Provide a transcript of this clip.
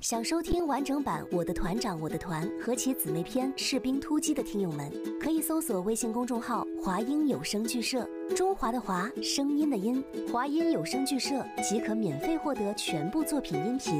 想收听完整版《我的团长我的团》和其姊妹篇《士兵突击》的听友们，可以搜索微信公众号“华音有声剧社”，中华的华，声音的音，华音有声剧社即可免费获得全部作品音频。